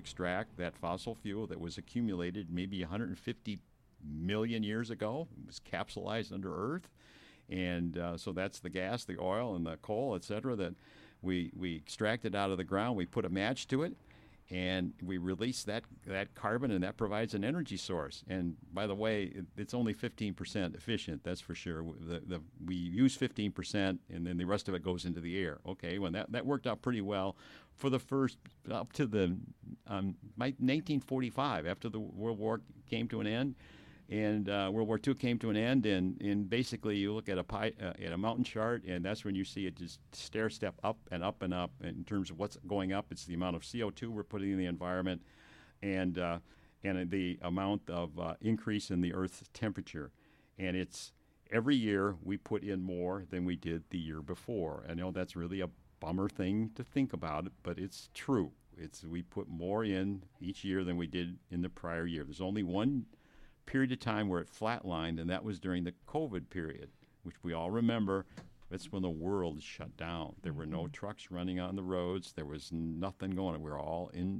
extract that fossil fuel that was accumulated maybe 150 million years ago. It was capsulized under Earth. And so that's the gas, the oil, and the coal, et cetera, that we extracted out of the ground. We put a match to it, and we release that carbon, and that provides an energy source. And by the way, it's only 15% efficient, that's for sure. We use 15%, and then the rest of it goes into the air. Okay, well, that worked out pretty well for the first, up to the 1945, after the World War came to an end. And World War II came to an end, and basically you look at a mountain chart, and that's when you see it just stair step up and up and up. In terms of what's going up, it's the amount of CO2 we're putting in the environment, and the amount of increase in the Earth's temperature. And it's every year we put in more than we did the year before. I know that's really a bummer thing to think about, but it's true. We put more in each year than we did in the prior year. There's only one period of time where it flatlined, and that was during the COVID period, which we all remember. That's when the world shut down. There were no trucks running on the roads. There was nothing going on. We were all in,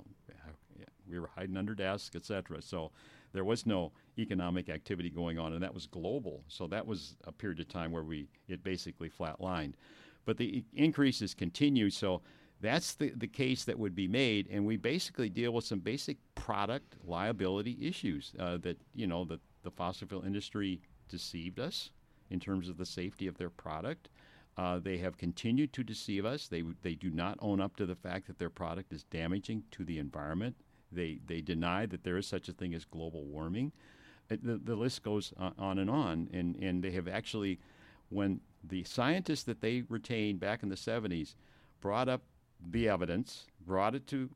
we were hiding under desks, et cetera. So there was no economic activity going on, and that was global. So that was a period of time where it basically flatlined. But the increases continue, so that's the case that would be made, and we basically deal with some basic product liability issues that the fossil fuel industry deceived us in terms of the safety of their product. They have continued to deceive us. They do not own up to the fact that their product is damaging to the environment. They deny that there is such a thing as global warming. The list goes on, and they have actually, when the scientists that they retained back in the 70s brought up the evidence, brought it to,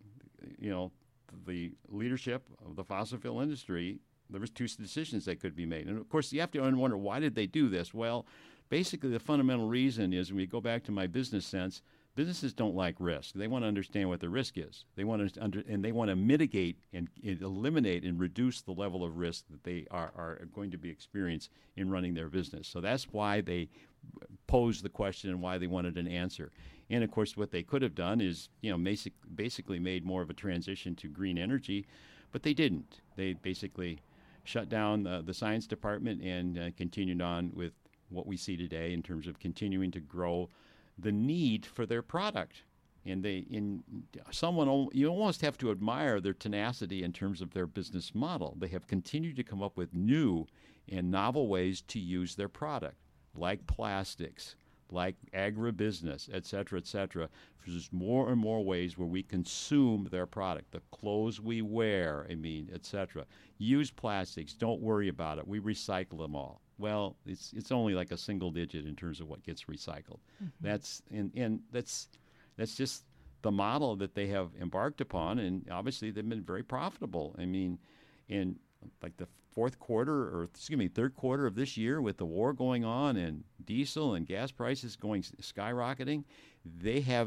the leadership of the fossil fuel industry, there was two decisions that could be made. And of course, you have to wonder, why did they do this? Well, basically the fundamental reason is, when we go back to my business sense, businesses don't like risk. They want to understand what the risk is. They want to mitigate and eliminate and reduce the level of risk that they are going to be experienced in running their business. So that's why they posed the question and why they wanted an answer. And of course, what they could have done is, basically made more of a transition to green energy, but they didn't. They basically shut down the science department and continued on with what we see today in terms of continuing to grow the need for their product. And you almost have to admire their tenacity in terms of their business model. They have continued to come up with new and novel ways to use their product, like plastics, like agribusiness, et cetera, et cetera. There's more and more ways where we consume their product, the clothes we wear, et cetera. Use plastics, don't worry about it. We recycle them all. Well, it's only like a single digit in terms of what gets recycled. Mm-hmm. That's just the model that they have embarked upon, and obviously they've been very profitable. In like the third quarter of this year, with the war going on and diesel and gas prices skyrocketing, they have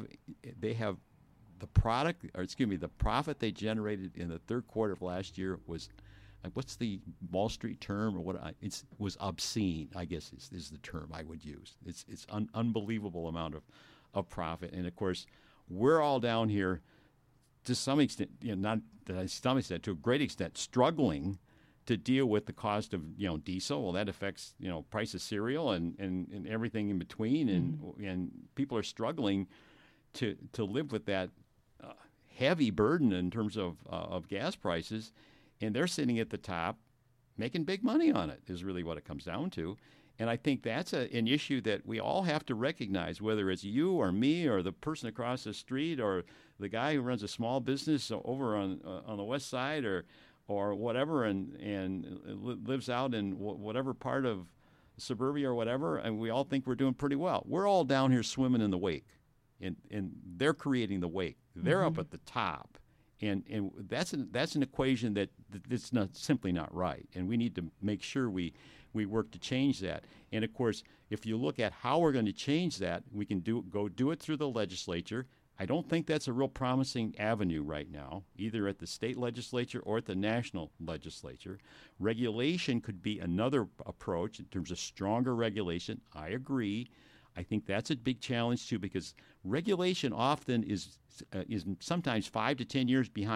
the profit they generated in the third quarter of last year was, what's the Wall Street term, or it was obscene, I guess is the term I would use. It's unbelievable amount of profit. And of course, we're all down here to some extent, not to some extent, to a great extent, struggling to deal with the cost of diesel. Well, that affects price of cereal and everything in between, and people are struggling to live with that heavy burden in terms of gas prices, and they're sitting at the top, making big money on it. Is really what it comes down to. And I think that's an issue that we all have to recognize, whether it's you or me or the person across the street or the guy who runs a small business over on the west side or whatever, and lives out in whatever part of suburbia or whatever, and we all think we're doing pretty well. We're all down here swimming in the wake, and they're creating the wake. They're up at the top, and that's an equation that's simply not right, and we need to make sure we work to change that. And of course, if you look at how we're going to change that, we can go do it through the legislature. I don't think that's a real promising avenue right now, either at the state legislature or at the national legislature. Regulation could be another approach in terms of stronger regulation. I agree. I think that's a big challenge too, because regulation often is sometimes 5 to 10 years behind